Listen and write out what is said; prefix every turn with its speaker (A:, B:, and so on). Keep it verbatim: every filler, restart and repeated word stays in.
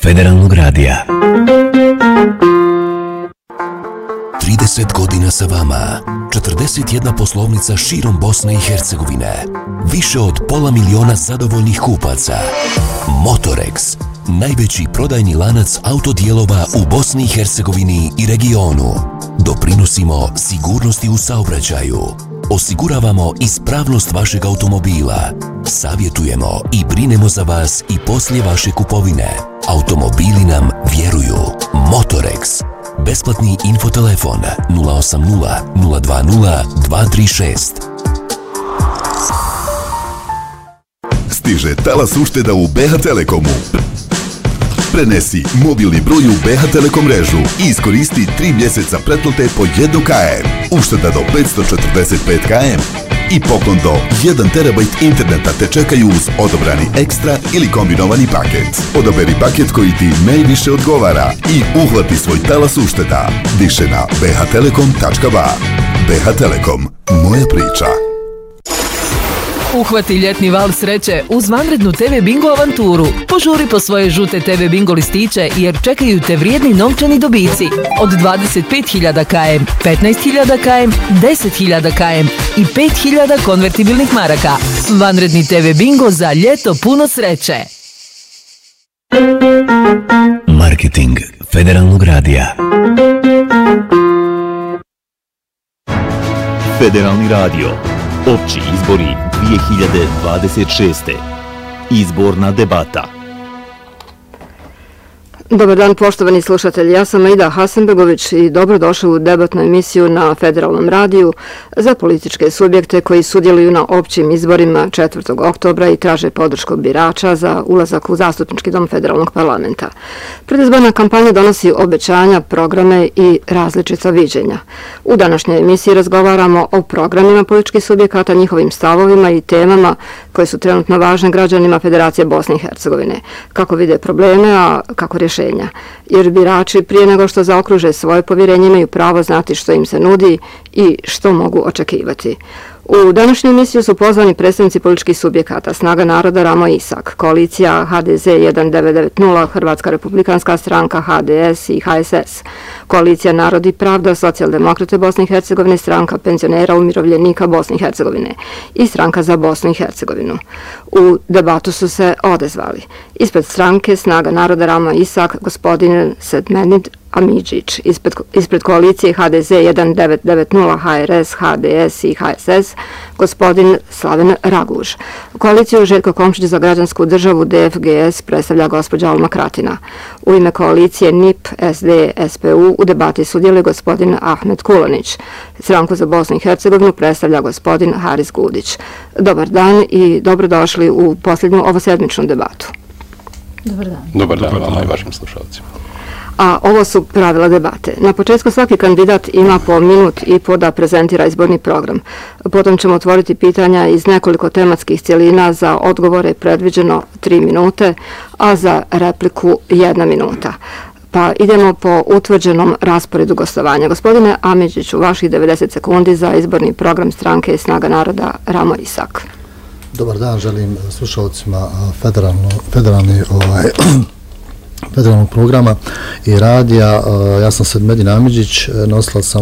A: Federalnog radija.
B: trideset godina sa vama, četrdeset jedna poslovnica širom Bosne i Hercegovine, više od pola miliona zadovoljnih kupaca. Motorex, najveći prodajni lanac autodijelova u Bosni i Hercegovini i regionu. Doprinosimo sigurnosti u saobraćaju. Osiguravamo ispravnost vašeg automobila. Savjetujemo i brinemo za vas i poslije vaše kupovine. Automobili nam vjeruju. Motorex. Besplatni infotelefon nula osam nula nula dva nula dva tri šest.
C: Stiže talas ušteda u B H Telekomu. Prenesi mobilni broj u B H Telekom mrežu i iskoristi tri mjeseca pretplate po jedan kilometar. Ušteda do petsto četrdeset pet kilometara i poklon do jedan terabajt interneta te čekaju uz odobrani ekstra ili kombinovani paket. Odaberi paket koji ti najviše odgovara i uhvati svoj talas ušteda. Više na b h telekom tačka b a. B H Telekom, moja priča.
D: Uhvati ljetni val sreće uz vanrednu te ve Bingo avanturu. Požuri po svoje žute te ve Bingo listiće jer čekaju te vrijedni novčani dobici. Od dvadeset pet hiljada kilometara, petnaest hiljada kilometara, deset hiljada kilometara i pet hiljada konvertibilnih maraka. Vanredni te ve Bingo za ljeto puno sreće.
A: Marketing Federalnog radija.
E: Federalni radio. Opći izbori dvije hiljade dvadeset šeste. Izborna debata.
F: Dobar dan, poštovani slušatelji. Ja sam Aida Hasanbegović i dobrodošli u debatnu emisiju na Federalnom radiju za političke subjekte koji sudjeluju na općim izborima četvrtog oktobra i traže podršku birača za ulazak u zastupnički dom Federalnog parlamenta. Predizborna kampanja donosi obećanja, programe i različita viđenja. U današnjoj emisiji razgovaramo o programima političkih subjekata, njihovim stavovima i temama koje su trenutno važne građanima Federacije Bosne i Hercegovine. Kako vide probleme, a kako rješenja. Jer birači prije nego što zaokruže svoje povjerenje imaju pravo znati što im se nudi i što mogu očekivati. U današnju emisiju su pozvani predstavnici političkih subjekata Snaga naroda Ramo Isak, koalicija H D Z jedan devet devet nula, Hrvatska republikanska stranka H D S i H S S, koalicija Narod i pravda, Socijaldemokrate Bosne i Hercegovine, stranka penzionera umirovljenika Bosne i Hercegovine i stranka za Bosnu i Hercegovinu. U debatu su se odezvali ispred stranke Snaga naroda Ramo Isak gospodin Sedmenid Amidžić, ispred, ispred koalicije H D Z jedan devet devet nula, H R S, H D S i H S S, gospodin Slaven Raguž. Koaliciju Željko Komšić za građansku državu D F G S predstavlja gospođa Alma Kratina. U ime koalicije N I P S D S P U u debati sudjeluje gospodin Ahmet Kulonić. Stranku za Bosnu i Hercegovinu predstavlja gospodin Haris Gudić. Dobar dan i dobrodošli u posljednju ovosedmičnu debatu.
G: Dobar dan.
H: Dobar dan, Dobar dan vama i vašim slušalcima.
F: A ovo su pravila debate. Na početku svaki kandidat ima po minut i po da prezentira izborni program. Potom ćemo otvoriti pitanja iz nekoliko tematskih cjelina. Za odgovore predviđeno tri minute, a za repliku jedna minuta. Pa idemo po utvrđenom rasporedu gostovanja. Gospodine Amidžiću, vaših devedeset sekundi za izborni program stranke Snaga naroda Ramo Isak.
I: Dobar dan, želim slušalcima federalni ovaj, federalnog programa i radija. Ja sam Sedmedin Amidžić, nosilac sam